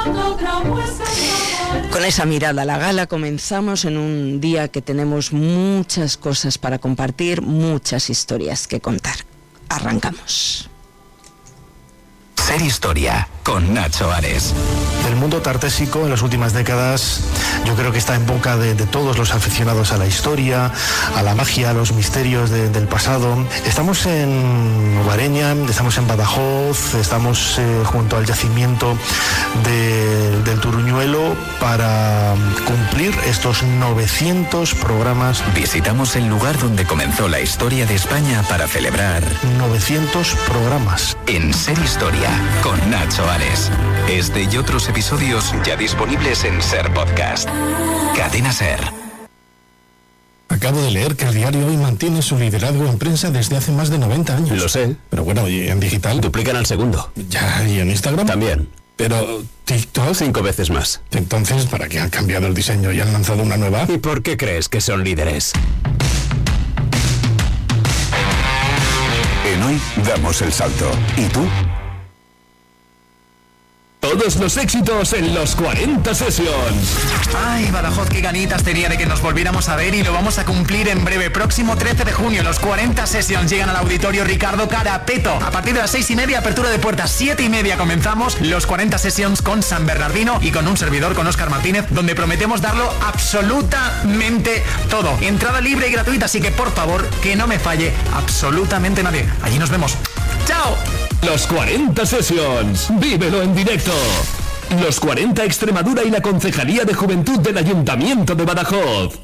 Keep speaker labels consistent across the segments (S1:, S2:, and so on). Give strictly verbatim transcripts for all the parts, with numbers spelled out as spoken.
S1: Con esa mirada a la gala comenzamos en un día que tenemos muchas cosas para compartir, muchas historias que contar. Arrancamos.
S2: Ser Historia, con Nacho Ares.
S3: El mundo tartésico en las últimas décadas yo creo que está en boca de, de todos los aficionados a la historia, a la magia, a los misterios de, del pasado. Estamos en Guareña, estamos en Badajoz, estamos eh, junto al yacimiento de, del Turuñuelo para cumplir estos novecientos programas.
S2: Visitamos el lugar donde comenzó la historia de España para celebrar
S3: novecientos programas.
S2: En Ser Historia, con Nacho Ares. Este y otros episodios ya disponibles en Ser Podcast. Cadena Ser.
S4: Acabo de leer que el diario Hoy mantiene su liderazgo en prensa desde hace más de noventa años.
S5: Lo sé.
S4: Pero bueno, ¿y en digital?
S5: Duplican al segundo.
S4: Ya, ¿y en Instagram?
S5: También.
S4: Pero TikTok...
S5: Cinco veces más.
S4: Entonces, ¿para qué han cambiado el diseño y han lanzado una nueva?
S5: ¿Y por qué crees que son líderes?
S2: En Hoy damos el salto. ¿Y tú?
S6: Todos los éxitos en los cuarenta Sessions.
S7: Ay, Badajoz, qué ganitas tenía de que nos volviéramos a ver y lo vamos a cumplir en breve. Próximo trece de junio, los cuarenta Sessions llegan al auditorio Ricardo Carapeto. A partir de las seis y media, apertura de puertas, siete y media comenzamos los cuarenta Sessions con San Bernardino y con un servidor, con Óscar Martínez, donde prometemos darlo absolutamente todo. Entrada libre y gratuita, así que por favor, que no me falle absolutamente nadie. Allí nos vemos. ¡Chao!
S6: Los cuarenta Sessions. Vívelo en directo. Los cuarenta Extremadura y la Concejalía de Juventud del Ayuntamiento de Badajoz.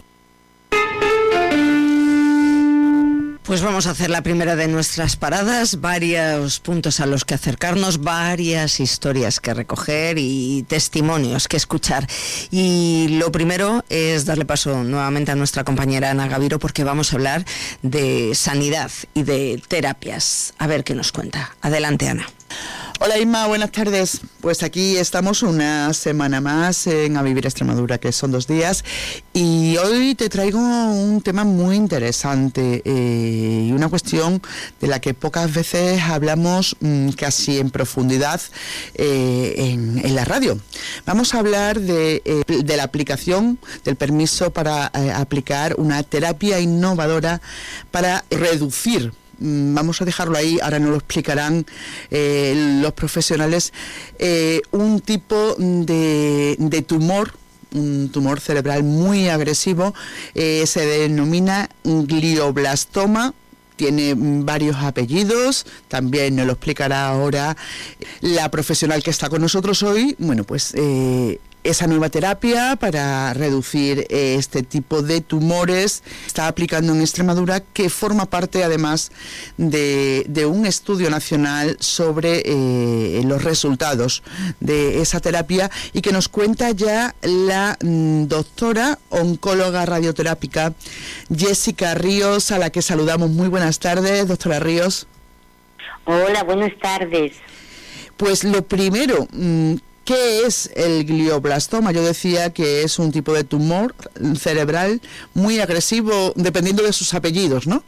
S1: Pues vamos a hacer la primera de nuestras paradas, varios puntos a los que acercarnos, varias historias que recoger y testimonios que escuchar. Y lo primero es darle paso nuevamente a nuestra compañera Ana Gaviro, porque vamos a hablar de sanidad y de terapias. A ver qué nos cuenta. Adelante, Ana.
S8: Hola Inma, buenas tardes. Pues aquí estamos una semana más en A Vivir Extremadura, que son dos días, y hoy te traigo un tema muy interesante eh, y una cuestión de la que pocas veces hablamos mmm, casi en profundidad eh, en, en la radio. Vamos a hablar de, eh, de la aplicación del permiso para eh, aplicar una terapia innovadora para reducir. Vamos a dejarlo ahí, ahora nos lo explicarán eh, los profesionales, eh, un tipo de, de tumor, un tumor cerebral muy agresivo, eh, se denomina glioblastoma. Tiene varios apellidos, también nos lo explicará ahora la profesional que está con nosotros hoy. Bueno, pues eh, esa nueva terapia para reducir eh, este tipo de tumores está aplicando en Extremadura, que forma parte además de, de un estudio nacional sobre eh, los resultados de esa terapia, y que nos cuenta ya la mm, doctora oncóloga radioterápica Jessica Ríos, a la que saludamos. Muy buenas tardes, doctora Ríos.
S9: Hola, buenas tardes.
S8: Pues lo primero, ¿qué es el glioblastoma? Yo decía que es un tipo de tumor cerebral muy agresivo, dependiendo de sus apellidos, ¿no?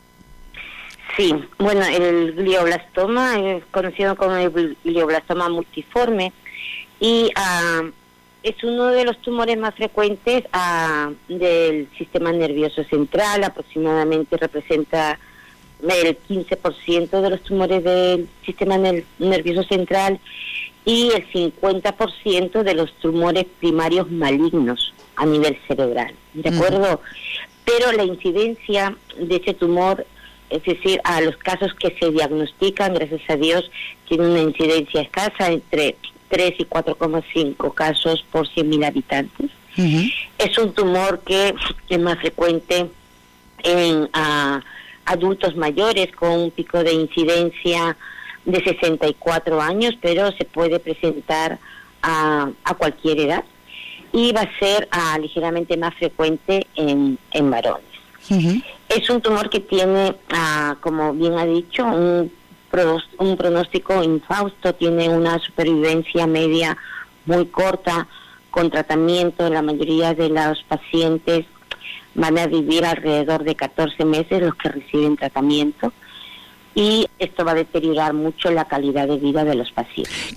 S9: Sí, bueno, el glioblastoma es conocido como el glioblastoma multiforme y uh, es uno de los tumores más frecuentes uh, del sistema nervioso central. Aproximadamente representa el quince por ciento de los tumores del sistema ner- nervioso central y el cincuenta por ciento de los tumores primarios malignos a nivel cerebral, ¿de acuerdo? Uh-huh. Pero la incidencia de ese tumor, es decir, a los casos que se diagnostican, gracias a Dios, tiene una incidencia escasa, entre tres y cuatro coma cinco casos por cien mil habitantes. Uh-huh. Es un tumor que es más frecuente en uh, adultos mayores, con un pico de incidencia de sesenta y cuatro años, pero se puede presentar a, a cualquier edad, y va a ser uh, ligeramente más frecuente en, en varones. Uh-huh. Es un tumor que tiene, uh, como bien ha dicho, un, un pronóstico infausto, tiene una supervivencia media muy corta, con tratamiento. La mayoría de los pacientes van a vivir alrededor de catorce meses los que reciben tratamiento, y esto va a deteriorar mucho la calidad de vida de los pacientes.